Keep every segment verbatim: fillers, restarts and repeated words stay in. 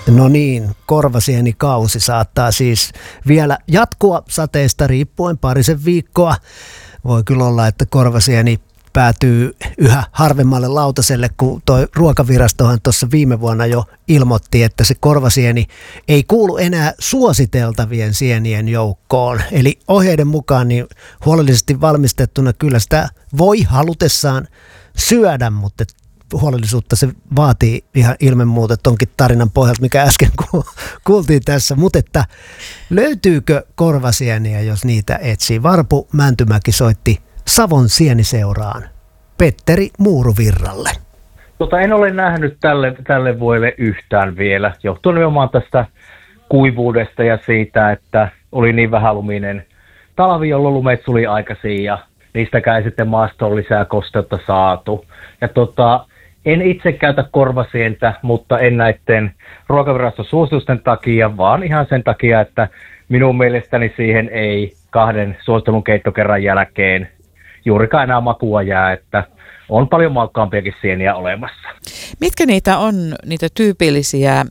No niin, korvasienikausi saattaa siis vielä jatkua sateista riippuen parisen viikkoa. Voi kyllä olla, että korvasieni päätyy yhä harvemmalle lautaselle, kun toi Ruokavirastohan tuossa viime vuonna jo ilmoitti, että se korvasieni ei kuulu enää suositeltavien sienien joukkoon. Eli ohjeiden mukaan niin huolellisesti valmistettuna kyllä sitä voi halutessaan syödä, mutta huolellisuutta se vaatii ihan ilman muuta tonkin tarinan pohjalta, mikä äsken kuultiin tässä. Mutta että löytyykö korvasieniä, jos niitä etsii? Varpu Mäntymäki soitti Savon sieniseuraan Petteri Muuruvirralle. Tota, en ole nähnyt tälle, tälle vuodelle yhtään vielä, johtuen nimenomaan tästä kuivuudesta ja siitä, että oli niin vähäluminen talvi, jolloin lumet suli aikaisin ja niistäkään ei sitten maastoon lisää kosteutta saatu. Ja tota, en itse käytä korvasientä, mutta en näiden Ruokaviraston suositusten takia, vaan ihan sen takia, että minun mielestäni siihen ei kahden suosittelun keittokerran jälkeen juurikaan enää makua jää, että on paljon maukkaampiakin sieniä olemassa. Mitkä niitä on, niitä tyypillisiä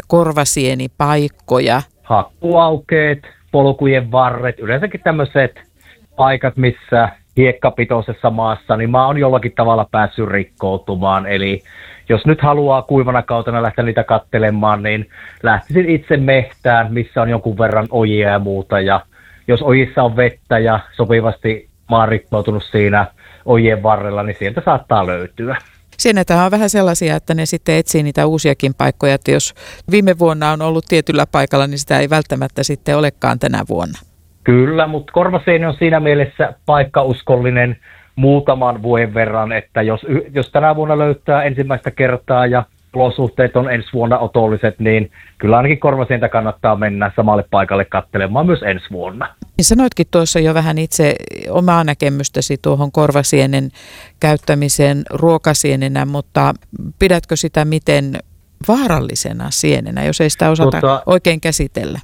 korvasienipaikkoja? Hakkuaukeet, polkujen varret, yleensäkin tämmöiset paikat, missä hiekkapitoisessa maassa, niin maa on jollakin tavalla päässyt rikkoutumaan. Eli jos nyt haluaa kuivana kautena lähteä niitä katselemaan, niin lähtisin itse mehtään, missä on jonkun verran ojia ja muuta. Ja jos ojissa on vettä ja sopivasti maa rikkoutunut siinä ojien varrella, niin sieltä saattaa löytyä. Sienethän on vähän sellaisia, että ne sitten etsii niitä uusiakin paikkoja, että jos viime vuonna on ollut tietyllä paikalla, niin sitä ei välttämättä sitten olekaan tänä vuonna. Kyllä, mutta korvasieni on siinä mielessä paikkauskollinen muutaman vuoden verran, että jos, jos tänä vuonna löytää ensimmäistä kertaa ja olosuhteet on ensi vuonna otolliset, niin kyllä ainakin korvasientä kannattaa mennä samalle paikalle katselemaan myös ensi vuonna. Sanoitkin tuossa jo vähän itse omaa näkemystäsi tuohon korvasienen käyttämiseen ruokasienenä, mutta pidätkö sitä miten vaarallisena sienenä, jos ei sitä osata tota, oikein käsitellä?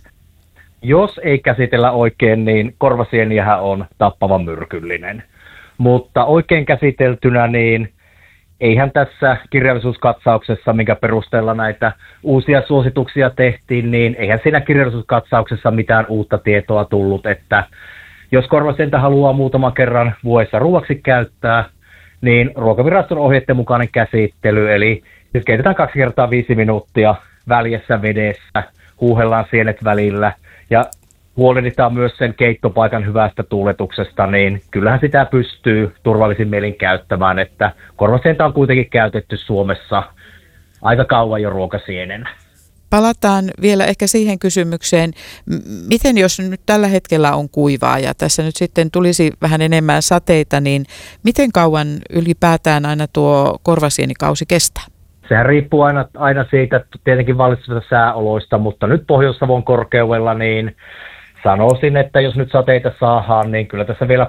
Jos ei käsitellä oikein, niin korvasieniähän on tappavan myrkyllinen. Mutta oikein käsiteltynä, niin eihän tässä kirjallisuuskatsauksessa, minkä perusteella näitä uusia suosituksia tehtiin, niin eihän siinä kirjallisuuskatsauksessa mitään uutta tietoa tullut, että jos korvasientä haluaa muutaman kerran vuodessa ruuaksi käyttää, niin Ruokaviraston ohjeiden mukainen käsittely, eli nyt keitetään kaksi kertaa viisi minuuttia väljessä vedessä, huuhellaan sienet välillä ja huolehditaan myös sen keittopaikan hyvästä tuuletuksesta, niin kyllähän sitä pystyy turvallisin mielin käyttämään, että korvasientä on kuitenkin käytetty Suomessa aika kauan jo ruokasienenä. Palataan vielä ehkä siihen kysymykseen, miten jos nyt tällä hetkellä on kuivaa ja tässä nyt sitten tulisi vähän enemmän sateita, niin miten kauan ylipäätään aina tuo korvasienikausi kestää? Sehän riippuu aina, aina siitä tietenkin vallitsevista sääoloista, mutta nyt Pohjois-Savon korkeudella niin sanoisin, että jos nyt sateita saadaan, niin kyllä tässä vielä